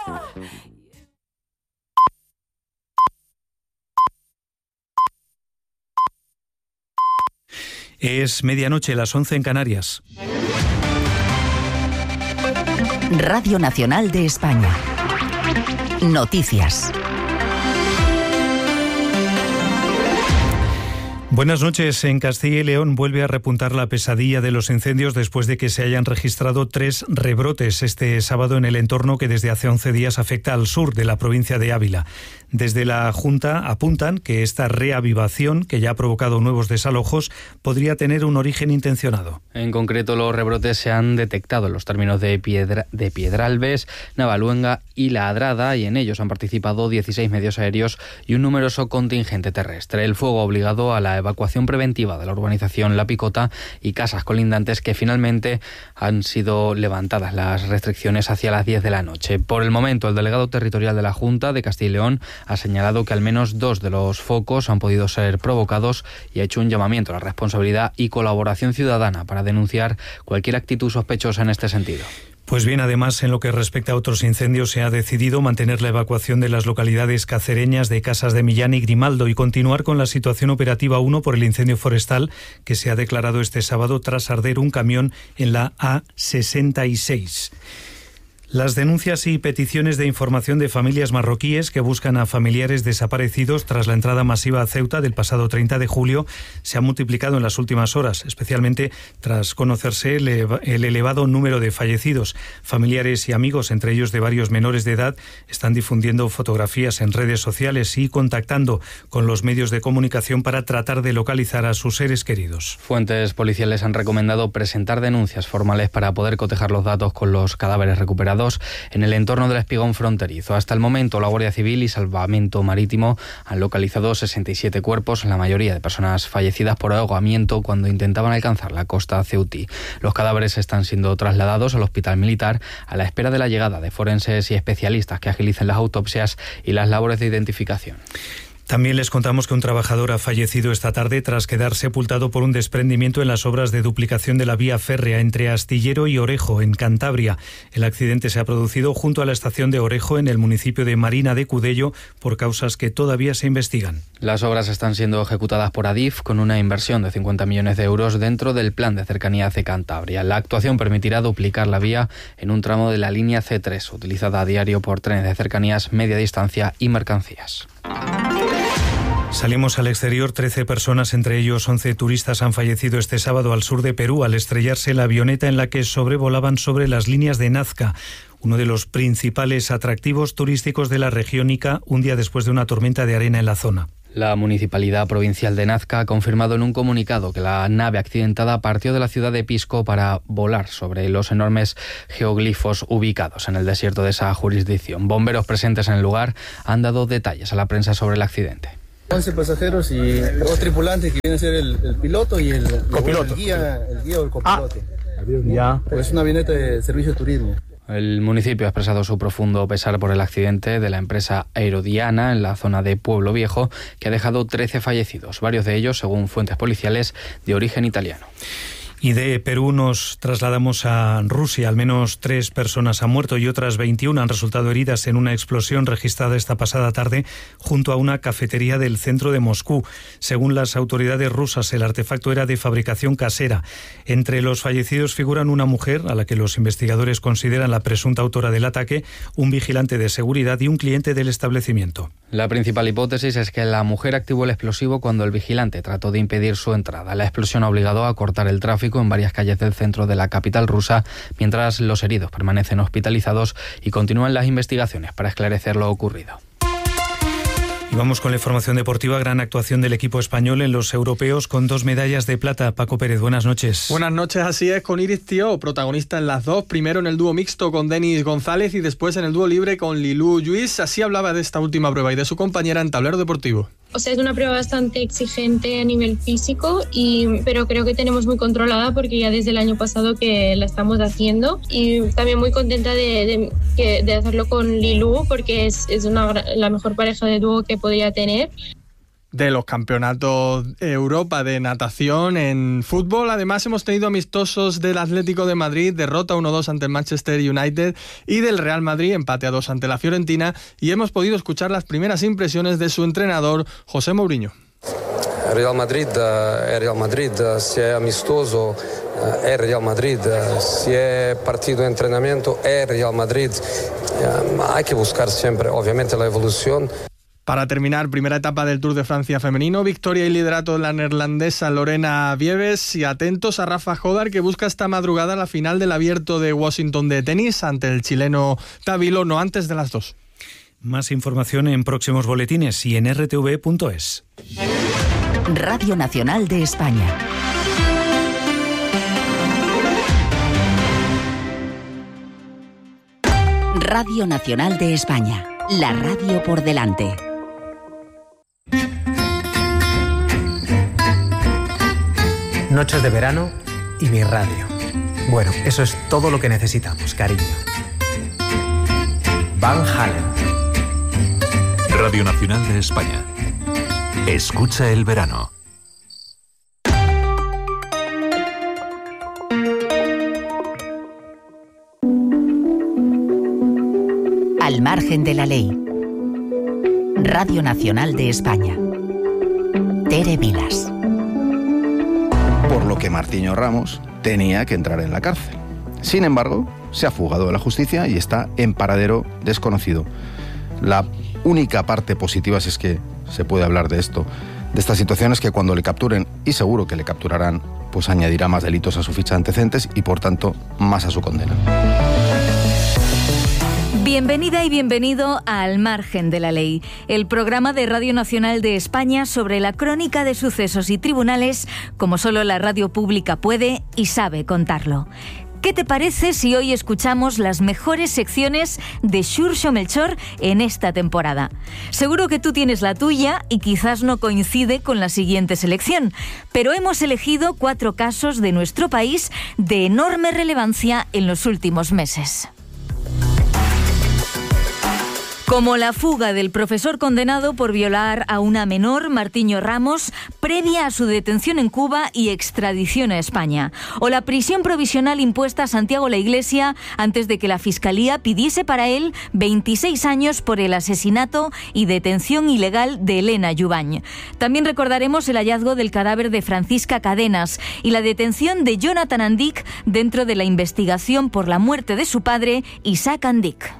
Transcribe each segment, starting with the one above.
Es medianoche, las 11 en Canarias. Radio Nacional de España. Noticias. Buenas noches. En Castilla y León vuelve a repuntar la pesadilla de los incendios después de que se hayan registrado 3 rebrotes este sábado en el entorno que desde hace 11 días afecta al sur de la provincia de Ávila. Desde la Junta apuntan que esta reavivación, que ya ha provocado nuevos desalojos, podría tener un origen intencionado. En concreto, los rebrotes se han detectado en los términos de Piedralbes, Navaluenga y La Adrada, y en ellos han participado 16 medios aéreos y un numeroso contingente terrestre. El fuego ha obligado a la evacuación preventiva de la urbanización La Picota y casas colindantes, que finalmente han sido levantadas las restricciones hacia las 10 de la noche. Por el momento, el delegado territorial de la Junta de Castilla y León ha señalado que al menos 2 de los focos han podido ser provocados y ha hecho un llamamiento a la responsabilidad y colaboración ciudadana para denunciar cualquier actitud sospechosa en este sentido. Pues bien, además, en lo que respecta a otros incendios, se ha decidido mantener la evacuación de las localidades cacereñas de Casas de Millán y Grimaldo y continuar con la situación operativa 1 por el incendio forestal que se ha declarado este sábado tras arder un camión en la A66. Las denuncias y peticiones de información de familias marroquíes que buscan a familiares desaparecidos tras la entrada masiva a Ceuta del pasado 30 de julio se han multiplicado en las últimas horas, especialmente tras conocerse el elevado número de fallecidos. Familiares y amigos, entre ellos de varios menores de edad, están difundiendo fotografías en redes sociales y contactando con los medios de comunicación para tratar de localizar a sus seres queridos. Fuentes policiales han recomendado presentar denuncias formales para poder cotejar los datos con los cadáveres recuperados en el entorno del espigón fronterizo. Hasta el momento, la Guardia Civil y Salvamento Marítimo han localizado 67 cuerpos, la mayoría de personas fallecidas por ahogamiento cuando intentaban alcanzar la costa ceutí. Los cadáveres están siendo trasladados al Hospital Militar a la espera de la llegada de forenses y especialistas que agilicen las autopsias y las labores de identificación. También les contamos que un trabajador ha fallecido esta tarde tras quedar sepultado por un desprendimiento en las obras de duplicación de la vía férrea entre Astillero y Orejo, en Cantabria. El accidente se ha producido junto a la estación de Orejo, en el municipio de Marina de Cudello, por causas que todavía se investigan. Las obras están siendo ejecutadas por Adif con una inversión de 50 millones de euros dentro del Plan de Cercanías de Cantabria. La actuación permitirá duplicar la vía en un tramo de la línea C3, utilizada a diario por trenes de cercanías, media distancia y mercancías. Salimos al exterior. 13 personas, entre ellos 11 turistas, han fallecido este sábado al sur de Perú al estrellarse la avioneta en la que sobrevolaban sobre las líneas de Nazca, uno de los principales atractivos turísticos de la región Ica, un día después de una tormenta de arena en la zona. La Municipalidad Provincial de Nazca ha confirmado en un comunicado que la nave accidentada partió de la ciudad de Pisco para volar sobre los enormes geoglifos ubicados en el desierto de esa jurisdicción. Bomberos presentes en el lugar han dado detalles a la prensa sobre el accidente. 11 pasajeros y 2 tripulantes, que viene a ser el piloto y el copiloto. El guía o el copiloto. Ya. Pues es una avioneta de servicio de turismo. El municipio ha expresado su profundo pesar por el accidente de la empresa Aerodiana en la zona de Pueblo Viejo, que ha dejado 13 fallecidos, varios de ellos, según fuentes policiales, de origen italiano. Y de Perú nos trasladamos a Rusia. Al menos 3 personas han muerto y otras 21 han resultado heridas en una explosión registrada esta pasada tarde junto a una cafetería del centro de Moscú. Según las autoridades rusas, el artefacto era de fabricación casera. Entre los fallecidos figuran una mujer, a la que los investigadores consideran la presunta autora del ataque, un vigilante de seguridad y un cliente del establecimiento. La principal hipótesis es que la mujer activó el explosivo cuando el vigilante trató de impedir su entrada. La explosión ha obligado a cortar el tráfico en varias calles del centro de la capital rusa, mientras los heridos permanecen hospitalizados y continúan las investigaciones para esclarecer lo ocurrido. Y vamos con la información deportiva. Gran actuación del equipo español en los europeos con 2 medallas de plata. Paco Pérez, buenas noches. Buenas noches, así es, con Iris Thiaw, protagonista en las 2, primero en el dúo mixto con Denis González y después en el dúo libre con Lilou Lluís. Así hablaba de esta última prueba y de su compañera en tablero deportivo. O sea, es una prueba bastante exigente a nivel físico, pero creo que tenemos muy controlada porque ya desde el año pasado que la estamos haciendo, y también muy contenta de hacerlo con Lilou porque es la mejor pareja de dúo que podría tener. de los campeonatos Europa de natación. En fútbol, además, hemos tenido amistosos del Atlético de Madrid, derrota 1-2 ante el Manchester United, y del Real Madrid, empate a 2 ante la Fiorentina, y hemos podido escuchar las primeras impresiones de su entrenador, José Mourinho. Real Madrid è Real Madrid, si è amistoso è Real Madrid, si è partido de entrenamiento è Real Madrid. Hay que buscar siempre, obviamente, la evolución. Para terminar, primera etapa del Tour de Francia femenino, victoria y liderato de la neerlandesa Lorena Wiebes, y atentos a Rafa Jodar, que busca esta madrugada la final del Abierto de Washington de tenis ante el chileno Tavilo, no antes de las 2. Más información en próximos boletines y en rtv.es. Radio Nacional de España. Radio Nacional de España. La radio por delante. Noches de verano y mi radio. Bueno, eso es todo lo que necesitamos, cariño. Van Halen. Radio Nacional de España. Escucha el verano. Al margen de la ley. Radio Nacional de España. Tere Vilas. Por lo que Martiño Ramos tenía que entrar en la cárcel. Sin embargo, se ha fugado de la justicia y está en paradero desconocido. La única parte positiva, si es que se puede hablar de esto, de esta situación, es que cuando le capturen, y seguro que le capturarán, pues añadirá más delitos a su ficha de antecedentes y, por tanto, más a su condena. Bienvenida y bienvenido a Al margen de la ley, el programa de Radio Nacional de España sobre la crónica de sucesos y tribunales como solo la radio pública puede y sabe contarlo. ¿Qué te parece si hoy escuchamos las mejores secciones de Xurxo Melchor en esta temporada? Seguro que tú tienes la tuya y quizás no coincide con la siguiente selección, pero hemos elegido 4 casos de nuestro país de enorme relevancia en los últimos meses. Como la fuga del profesor condenado por violar a una menor, Martiño Ramos, previa a su detención en Cuba y extradición a España. O la prisión provisional impuesta a Santiago La Iglesia antes de que la Fiscalía pidiese para él 26 años por el asesinato y detención ilegal de Elena Yubañ. También recordaremos el hallazgo del cadáver de Francisca Cadenas y la detención de Jonathan Andic dentro de la investigación por la muerte de su padre, Isaac Andic.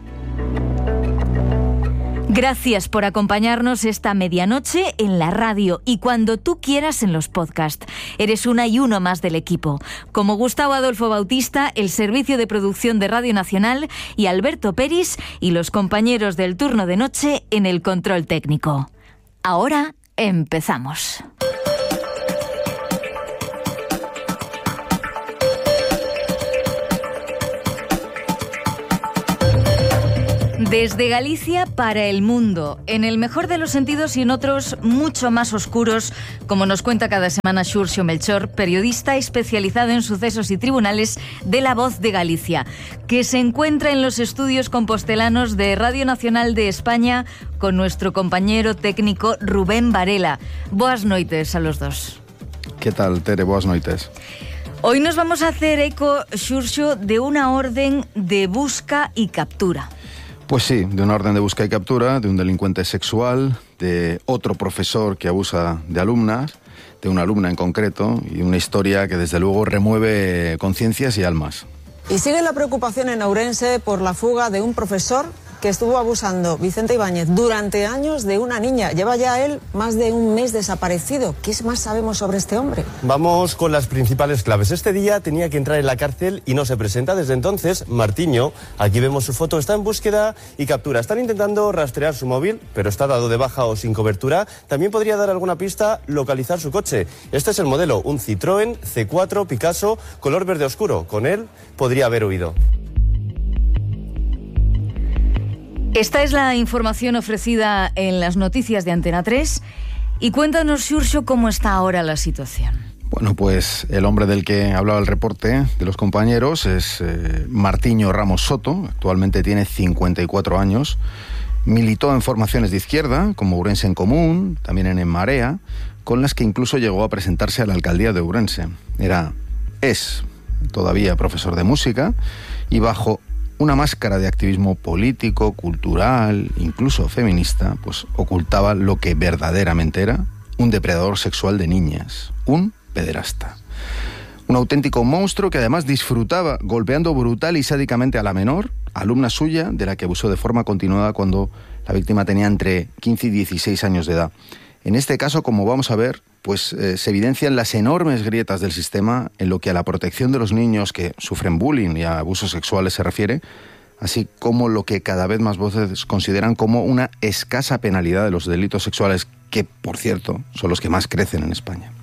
Gracias por acompañarnos esta medianoche en la radio y cuando tú quieras en los podcasts. Eres una y uno más del equipo. Como Gustavo Adolfo Bautista, el servicio de producción de Radio Nacional, y Alberto Peris y los compañeros del turno de noche en el control técnico. Ahora empezamos. Desde Galicia para el mundo, en el mejor de los sentidos y en otros mucho más oscuros, como nos cuenta cada semana Xurxo Melchor, periodista especializado en sucesos y tribunales de La Voz de Galicia, que se encuentra en los estudios compostelanos de Radio Nacional de España con nuestro compañero técnico Rubén Varela. Boas noites a los dos. ¿Qué tal, Tere? Boas noites. Hoy nos vamos a hacer eco, Xurxo, de una orden de busca y captura. Pues sí, de una orden de busca y captura, de un delincuente sexual, de otro profesor que abusa de alumnas, de una alumna en concreto, y una historia que desde luego remueve conciencias y almas. Y sigue la preocupación en Ourense por la fuga de un profesor que estuvo abusando, Vicente Ibáñez, durante años de una niña. Lleva ya él más de un mes desaparecido. ¿Qué más sabemos sobre este hombre? Vamos con las principales claves. Este día tenía que entrar en la cárcel y no se presenta. Desde entonces, Martiño, aquí vemos su foto, está en búsqueda y captura. Están intentando rastrear su móvil, pero está dado de baja o sin cobertura. También podría dar alguna pista localizar su coche. Este es el modelo, un Citroën C4 Picasso, color verde oscuro. Con él podría haber huido. Esta es la información ofrecida en las noticias de Antena 3. Y cuéntanos, Xurxo, cómo está ahora la situación. Bueno, pues el hombre del que hablaba el reporte de los compañeros es Martiño Ramos Soto. Actualmente tiene 54 años Militó en formaciones de izquierda, como Ourense en Común, también en Marea, con las que incluso llegó a presentarse a la alcaldía de Ourense. Es todavía profesor de música y bajo una máscara de activismo político, cultural, incluso feminista, pues ocultaba lo que verdaderamente era un depredador sexual de niñas, un pederasta. Un auténtico monstruo que además disfrutaba golpeando brutal y sádicamente a la menor, alumna suya, de la que abusó de forma continuada cuando la víctima tenía entre 15 y 16 años de edad. En este caso, como vamos a ver, pues se evidencian las enormes grietas del sistema en lo que a la protección de los niños que sufren bullying y abusos sexuales se refiere, así como lo que cada vez más voces consideran como una escasa penalidad de los delitos sexuales, que, por cierto, son los que más crecen en España.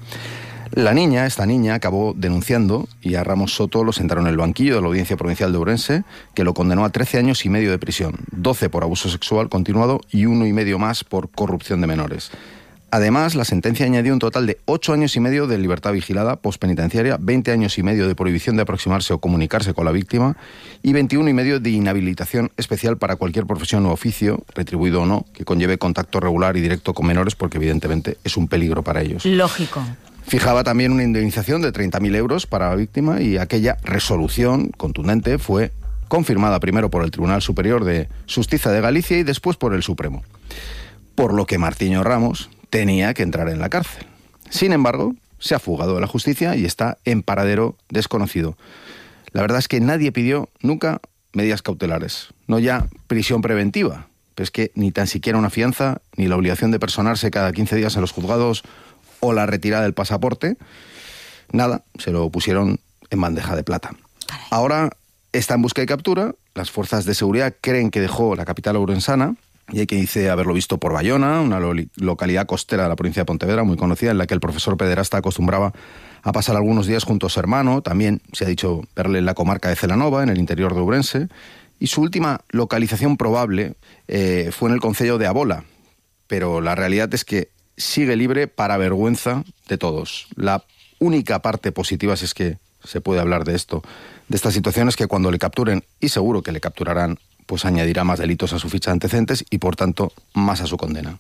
Esta niña, acabó denunciando y a Ramos Soto lo sentaron en el banquillo de la Audiencia Provincial de Ourense, que lo condenó a 13 años y medio de prisión, 12 por abuso sexual continuado y 1 y medio más por corrupción de menores. Además, la sentencia añadió un total de 8 años y medio de libertad vigilada postpenitenciaria, 20 años y medio de prohibición de aproximarse o comunicarse con la víctima y 21 y medio de inhabilitación especial para cualquier profesión o oficio, retribuido o no, que conlleve contacto regular y directo con menores, porque evidentemente es un peligro para ellos. Lógico. Fijaba también una indemnización de 30.000 euros para la víctima y aquella resolución contundente fue confirmada primero por el Tribunal Superior de Xustiza de Galicia y después por el Supremo. Por lo que Martiño Ramos tenía que entrar en la cárcel. Sin embargo, se ha fugado de la justicia y está en paradero desconocido. La verdad es que nadie pidió nunca medidas cautelares, no ya prisión preventiva, pero es que ni tan siquiera una fianza, ni la obligación de personarse cada 15 días en los juzgados o la retirada del pasaporte, nada, se lo pusieron en bandeja de plata. Ahora está en busca y captura, las fuerzas de seguridad creen que dejó la capital ourensana, y hay quien dice haberlo visto por Bayona, una localidad costera de la provincia de Pontevedra, muy conocida, en la que el profesor pederasta acostumbraba a pasar algunos días junto a su hermano. También se ha dicho verle en la comarca de Celanova, en el interior de Ourense. Y su última localización probable fue en el concello de Abola. Pero la realidad es que sigue libre para vergüenza de todos. La única parte positiva, si es que se puede hablar de esto, de esta situación, es que cuando le capturen, y seguro que le capturarán, pues añadirá más delitos a su ficha de antecedentes y, por tanto, más a su condena.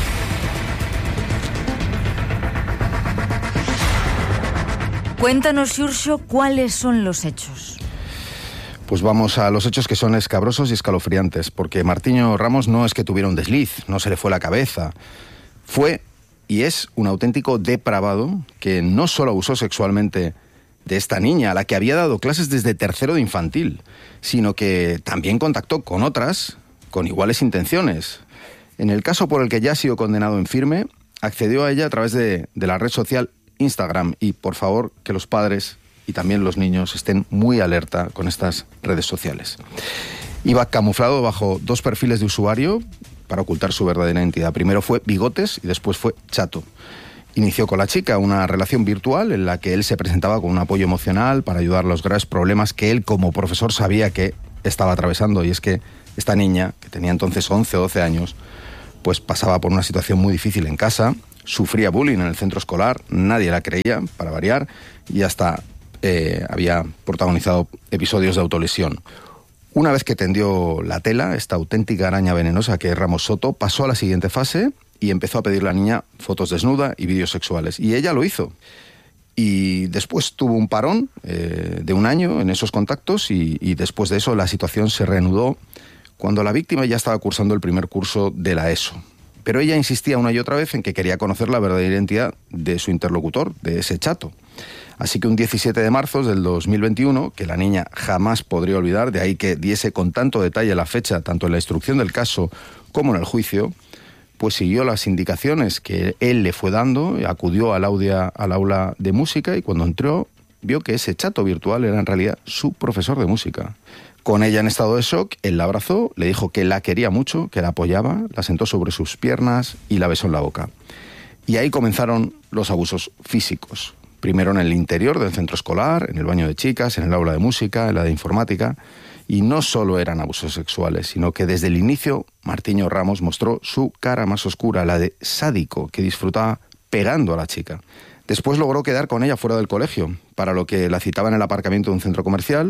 Cuéntanos, Xurxo, ¿cuáles son los hechos? Pues vamos a los hechos, que son escabrosos y escalofriantes, porque Martiño Ramos no es que tuviera un desliz, no se le fue la cabeza. Fue y es un auténtico depravado que no solo abusó sexualmente de esta niña, a la que había dado clases desde tercero de infantil, sino que también contactó con otras con iguales intenciones. En el caso por el que ya ha sido condenado en firme, accedió a ella a través de la red social Instagram, y por favor que los padres y también los niños estén muy alerta con estas redes sociales. Iba camuflado bajo 2 perfiles de usuario para ocultar su verdadera identidad. Primero fue Bigotes y después fue Chato. Inició con la chica una relación virtual en la que él se presentaba con un apoyo emocional para ayudar a los graves problemas que él como profesor sabía que estaba atravesando, y es que esta niña, que tenía entonces 11 o 12 años, pues pasaba por una situación muy difícil en casa, sufría bullying en el centro escolar, nadie la creía, para variar, y hasta había protagonizado episodios de autolesión. Una vez que tendió la tela, esta auténtica araña venenosa que es Ramos Soto pasó a la siguiente fase y empezó a pedirle a la niña fotos desnuda y vídeos sexuales. Y ella lo hizo. Y después tuvo un parón de 1 año en esos contactos y después de eso la situación se reanudó cuando la víctima ya estaba cursando el primer curso de la ESO. Pero ella insistía una y otra vez en que quería conocer la verdadera identidad de su interlocutor, de ese Chato. Así que un 17 de marzo del 2021, que la niña jamás podría olvidar, de ahí que diese con tanto detalle la fecha, tanto en la instrucción del caso como en el juicio, pues siguió las indicaciones que él le fue dando, acudió al aula de música, y cuando entró vio que ese Chato virtual era en realidad su profesor de música. Con ella en estado de shock, él la abrazó, le dijo que la quería mucho, que la apoyaba, la sentó sobre sus piernas y la besó en la boca. Y ahí comenzaron los abusos físicos. Primero en el interior del centro escolar, en el baño de chicas, en el aula de música, en la de informática. Y no solo eran abusos sexuales, sino que desde el inicio Martiño Ramos mostró su cara más oscura, la de sádico, que disfrutaba pegando a la chica. Después logró quedar con ella fuera del colegio, para lo que la citaba en el aparcamiento de un centro comercial,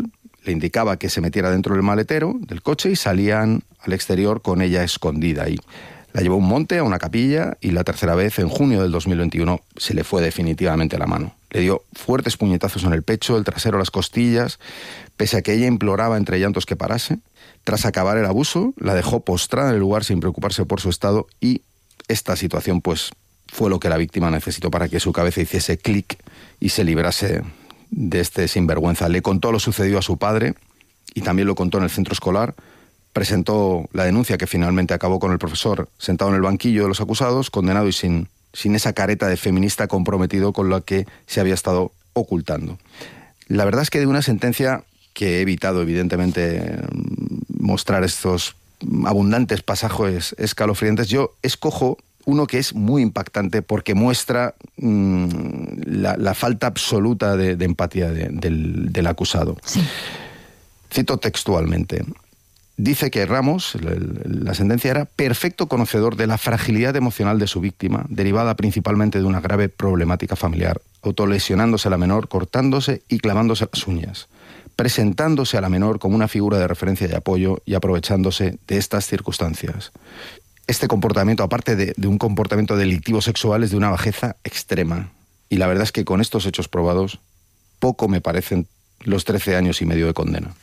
le indicaba que se metiera dentro del maletero del coche y salían al exterior con ella escondida ahí. La llevó a un monte, a una capilla, y la tercera vez, en junio del 2021, se le fue definitivamente la mano. Le dio fuertes puñetazos en el pecho, el trasero, las costillas, pese a que ella imploraba entre llantos que parase. Tras acabar el abuso, la dejó postrada en el lugar sin preocuparse por su estado, y esta situación pues fue lo que la víctima necesitó para que su cabeza hiciese clic y se librase de este sinvergüenza. Le contó lo sucedido a su padre y también lo contó en el centro escolar. Presentó la denuncia que finalmente acabó con el profesor sentado en el banquillo de los acusados, condenado y sin esa careta de feminista comprometido con la que se había estado ocultando. La verdad es que de una sentencia que he evitado, evidentemente, mostrar estos abundantes pasajes escalofriantes, yo escojo uno que es muy impactante porque muestra la falta absoluta de empatía del acusado. Sí. Cito textualmente. Dice que Ramos, la sentencia era perfecto conocedor de la fragilidad emocional de su víctima, derivada principalmente de una grave problemática familiar, autolesionándose a la menor, cortándose y clavándose las uñas, presentándose a la menor como una figura de referencia y apoyo y aprovechándose de estas circunstancias. Este comportamiento, aparte de un comportamiento delictivo sexual, es de una bajeza extrema. Y la verdad es que con estos hechos probados, poco me parecen los 13 años y medio de condena.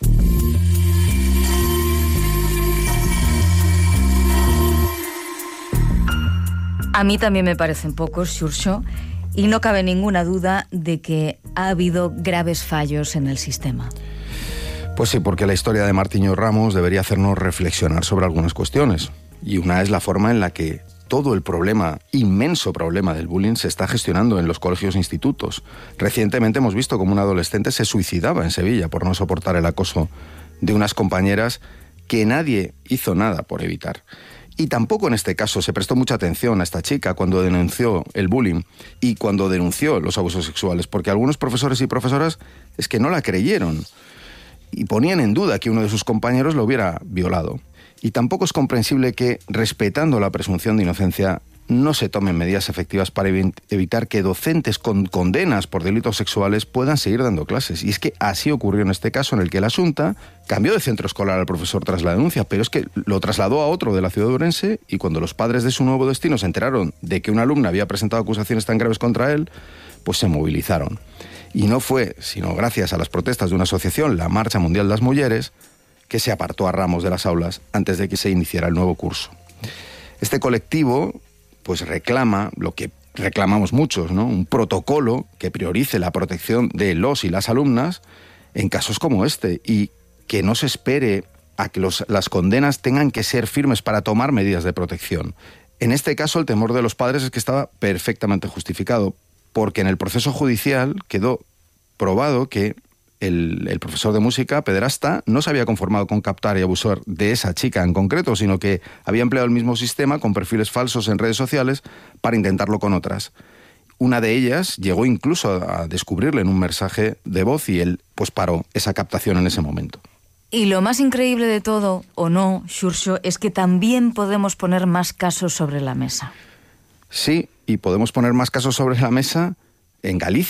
A mí también me parecen pocos, Xurxo, y no cabe ninguna duda de que ha habido graves fallos en el sistema. Pues sí, porque la historia de Martiño Ramos debería hacernos reflexionar sobre algunas cuestiones. Y una es la forma en la que todo el problema, inmenso problema del bullying, se está gestionando en los colegios e institutos. Recientemente hemos visto cómo un adolescente se suicidaba en Sevilla por no soportar el acoso de unas compañeras que nadie hizo nada por evitar. Y tampoco en este caso se prestó mucha atención a esta chica cuando denunció el bullying y cuando denunció los abusos sexuales, porque algunos profesores y profesoras es que no la creyeron y ponían en duda que uno de sus compañeros lo hubiera violado. Y tampoco es comprensible que, respetando la presunción de inocencia, no se tomen medidas efectivas para evitar que docentes con condenas por delitos sexuales puedan seguir dando clases. Y es que así ocurrió en este caso, en el que la Xunta cambió de centro escolar al profesor tras la denuncia, pero es que lo trasladó a otro de la ciudad de Ourense, y cuando los padres de su nuevo destino se enteraron de que una alumna había presentado acusaciones tan graves contra él, pues se movilizaron. Y no fue sino gracias a las protestas de una asociación, la Marcha Mundial de las Mujeres, que se apartó a Ramos de las aulas antes de que se iniciara el nuevo curso. Este colectivo pues reclama lo que reclamamos muchos, ¿no? Un protocolo que priorice la protección de los y las alumnas en casos como este, y que no se espere a que las condenas tengan que ser firmes para tomar medidas de protección. En este caso, el temor de los padres es que estaba perfectamente justificado, porque en el proceso judicial quedó probado que el profesor de música, pederasta, no se había conformado con captar y abusar de esa chica en concreto, sino que había empleado el mismo sistema con perfiles falsos en redes sociales para intentarlo con otras. Una de ellas llegó incluso a descubrirle en un mensaje de voz y él pues paró esa captación en ese momento. Y lo más increíble de todo, o no, Xurxo, es que también podemos poner más casos sobre la mesa. Sí, y podemos poner más casos sobre la mesa en Galicia.